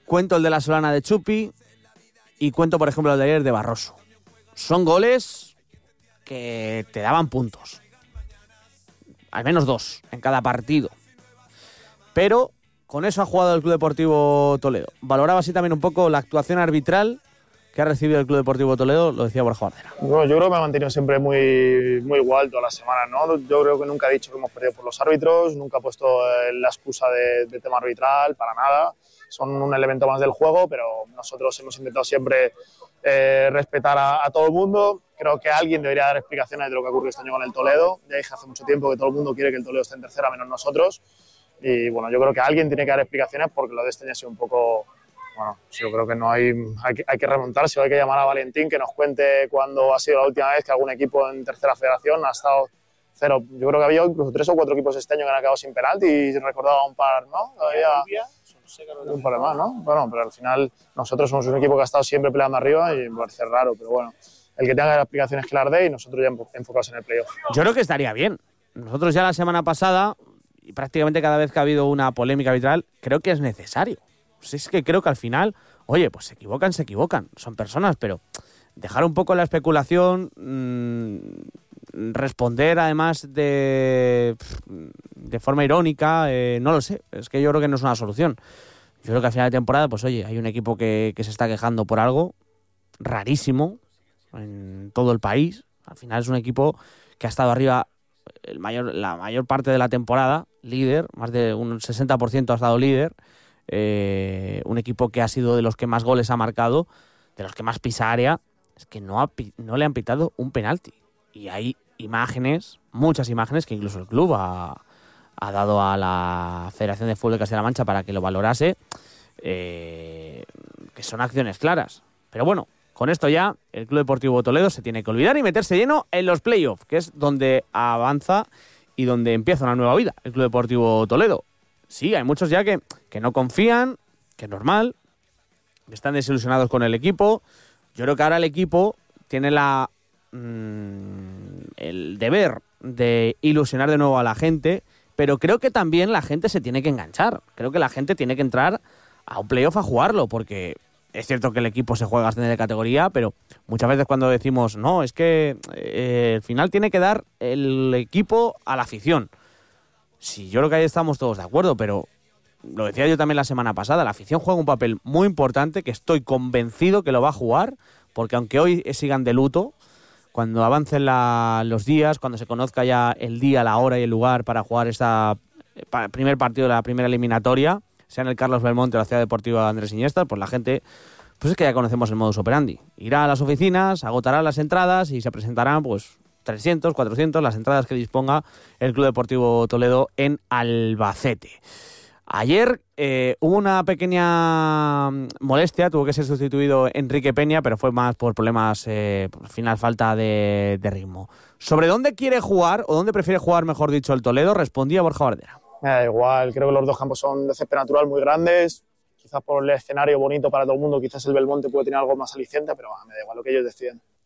cuento el de la Solana de Chupi y cuento, por ejemplo, el de ayer de Barroso. Son goles que te daban puntos. Al menos 2 en cada partido. Pero con eso ha jugado el Club Deportivo Toledo. Valoraba así también un poco la actuación arbitral que ha recibido el Club Deportivo Toledo, lo decía Borja Bardera. Bueno, yo creo que me ha mantenido siempre muy igual todas las semanas, ¿no? Yo creo que nunca he dicho que hemos perdido por los árbitros, nunca he puesto la excusa de tema arbitral, para nada. Son un elemento más del juego, pero nosotros hemos intentado siempre respetar a todo el mundo. Creo que alguien debería dar explicaciones de lo que ha ocurrido este año con el Toledo. Ya dije hace mucho tiempo que todo el mundo quiere que el Toledo esté en tercera, menos nosotros. Y bueno, yo creo que alguien tiene que dar explicaciones porque lo de este año ha sido un poco... Bueno, yo creo que no hay que remontarse, hay que llamar a Valentín que nos cuente cuándo ha sido la última vez que algún equipo en tercera federación ha estado cero. Yo creo que había incluso 3 o 4 equipos este año que han acabado sin penalti y recordaba un par, ¿no? Había un par más, ¿no? Bueno, pero al final nosotros somos un equipo que ha estado siempre peleando arriba y me parece raro, pero bueno, el que tenga las explicaciones que las dé y nosotros ya enfocados en el playoff. Yo creo que estaría bien. Nosotros ya la semana pasada, y prácticamente cada vez que ha habido una polémica arbitral, creo que es necesario. Pues es que creo que al final, oye, pues se equivocan, son personas, pero dejar un poco la especulación, responder además de forma irónica, no lo sé, es que yo creo que no es una solución. Yo creo que al final de temporada, pues oye, hay un equipo que se está quejando por algo rarísimo en todo el país. Al final es un equipo que ha estado arriba la mayor parte de la temporada, líder, más de un 60% ha estado líder. Un equipo que ha sido de los que más goles ha marcado, de los que más pisa área, es que no le han pitado un penalti. Y hay imágenes, muchas imágenes, que incluso el club ha dado a la Federación de Fútbol de Castilla-La Mancha para que lo valorase, que son acciones claras. Pero bueno, con esto ya el Club Deportivo Toledo se tiene que olvidar y meterse lleno en los playoffs, que es donde avanza y donde empieza una nueva vida el Club Deportivo Toledo. Sí, hay muchos ya que no confían, que es normal, que están desilusionados con el equipo. Yo creo que ahora el equipo tiene el deber de ilusionar de nuevo a la gente, pero creo que también la gente se tiene que enganchar. Creo que la gente tiene que entrar a un playoff a jugarlo, porque es cierto que el equipo se juega a ascender de categoría, pero muchas veces cuando decimos, no, es que al final tiene que dar el equipo a la afición. Sí, yo creo que ahí estamos todos de acuerdo, pero lo decía yo también la semana pasada, la afición juega un papel muy importante que estoy convencido que lo va a jugar, porque aunque hoy sigan de luto, cuando avancen los días, cuando se conozca ya el día, la hora y el lugar para jugar primer partido de la primera eliminatoria, sea en el Carlos Belmonte o la Ciudad Deportiva Andrés Iniesta, pues la gente, pues es que ya conocemos el modus operandi. Irá a las oficinas, agotará las entradas y se presentarán, pues 300, 400, las entradas que disponga el Club Deportivo Toledo en Albacete. Ayer hubo una pequeña molestia, tuvo que ser sustituido Enrique Peña, pero fue más por problemas, al final falta de ritmo. ¿Sobre dónde quiere jugar, o dónde prefiere jugar, mejor dicho, el Toledo? Respondía Borja Bardera. Me da igual, creo que los dos campos son de césped natural muy grandes, quizás por el escenario bonito para todo el mundo, quizás el Belmonte puede tener algo más aliciente, pero me da igual lo que ellos deciden.